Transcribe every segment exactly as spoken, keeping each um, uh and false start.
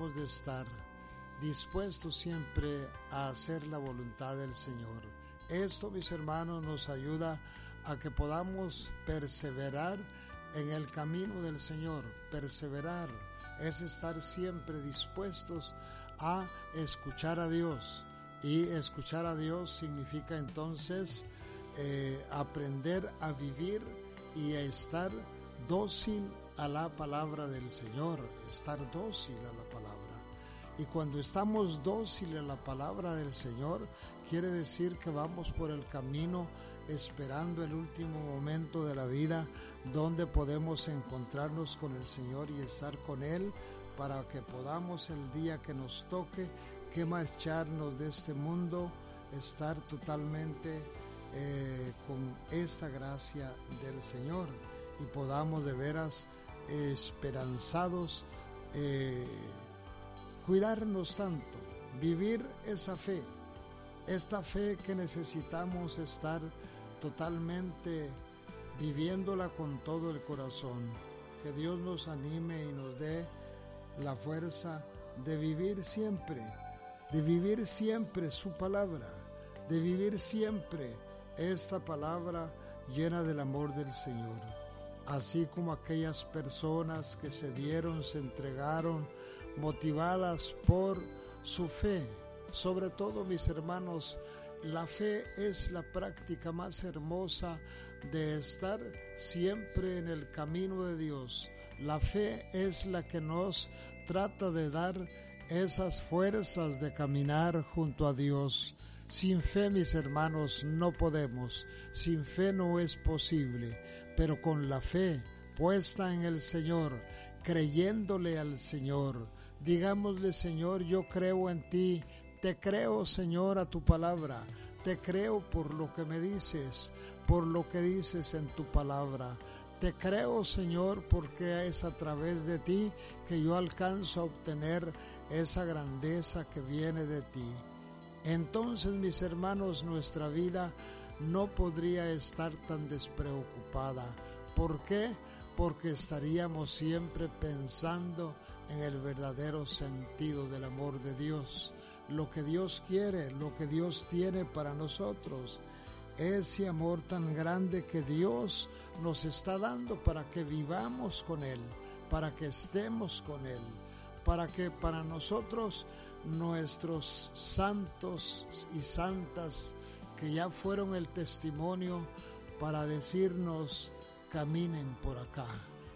debemos de estar dispuestos siempre a hacer la voluntad del Señor. Esto, mis hermanos, nos ayuda a que podamos perseverar en el camino del Señor. Perseverar es estar siempre dispuestos a escuchar a Dios, y escuchar a Dios significa entonces eh, aprender a vivir y a estar dócil a la palabra del Señor, estar dócil a la palabra. Y cuando estamos dóciles a la palabra del Señor, quiere decir que vamos por el camino esperando el último momento de la vida, donde podemos encontrarnos con el Señor y estar con Él, para que podamos el día que nos toque que marcharnos de este mundo, estar totalmente eh, con esta gracia del Señor, y podamos de veras eh, esperanzados eh, cuidarnos tanto, vivir esa fe, esta fe que necesitamos estar totalmente viviéndola con todo el corazón. Que Dios nos anime y nos dé la fuerza de vivir siempre, de vivir siempre su palabra, de vivir siempre esta palabra llena del amor del Señor. Así como aquellas personas que se dieron, se entregaron, motivadas por su fe. Sobre todo, mis hermanos, la fe es la práctica más hermosa de estar siempre en el camino de Dios. La fe es la que nos trata de dar esas fuerzas de caminar junto a Dios. Sin fe, mis hermanos, no podemos. Sin fe no es posible. Pero con la fe puesta en el Señor, creyéndole al Señor, digámosle: Señor, yo creo en ti, te creo, Señor, a tu palabra, te creo por lo que me dices, por lo que dices en tu palabra. Te creo, Señor, porque es a través de ti que yo alcanzo a obtener esa grandeza que viene de ti. Entonces, mis hermanos, nuestra vida no podría estar tan despreocupada. ¿Por qué? Porque estaríamos siempre pensando en el verdadero sentido del amor de Dios, lo que Dios quiere, lo que Dios tiene para nosotros. Ese amor tan grande que Dios nos está dando para que vivamos con Él, para que estemos con Él, para que para nosotros nuestros santos y santas que ya fueron el testimonio para decirnos: caminen por acá,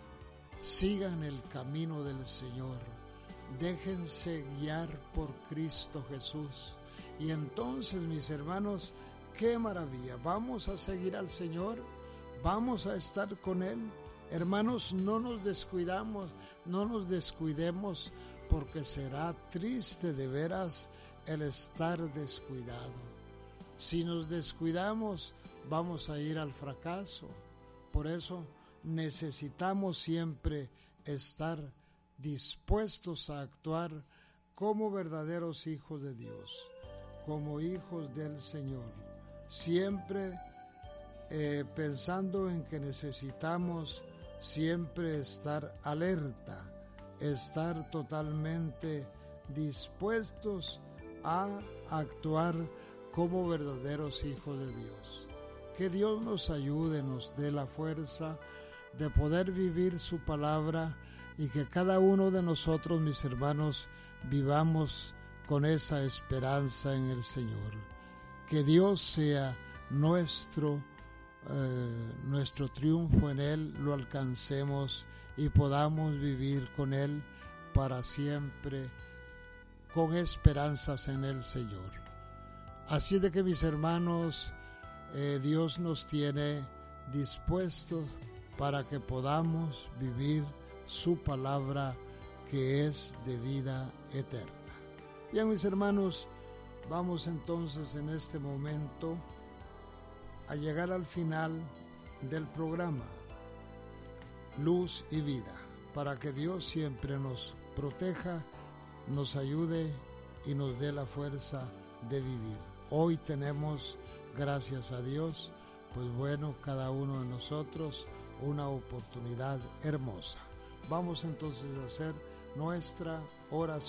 sigan el camino del Señor, déjense guiar por Cristo Jesús. Y entonces, mis hermanos, ¡qué maravilla! Vamos a seguir al Señor, vamos a estar con Él. Hermanos, no nos descuidamos, no nos descuidemos, porque será triste de veras el estar descuidado. Si nos descuidamos, vamos a ir al fracaso. Por eso necesitamos siempre estar dispuestos a actuar como verdaderos hijos de Dios, como hijos del Señor, siempre eh, pensando en que necesitamos siempre estar alerta, estar totalmente dispuestos a actuar como verdaderos hijos de Dios. Que Dios nos ayude, nos dé la fuerza de poder vivir su palabra, y que cada uno de nosotros, mis hermanos, vivamos con esa esperanza en el Señor. Que Dios sea nuestro, eh, nuestro triunfo en Él, lo alcancemos y podamos vivir con Él para siempre, con esperanzas en el Señor. Así de que, mis hermanos, eh, Dios nos tiene dispuestos para que podamos vivir su palabra, que es de vida eterna. Bien, mis hermanos, vamos entonces en este momento a llegar al final del programa Luz y Vida, para que Dios siempre nos proteja, nos ayude y nos dé la fuerza de vivir. Hoy tenemos, gracias a Dios, pues bueno, cada uno de nosotros una oportunidad hermosa. Vamos entonces a hacer nuestra oración.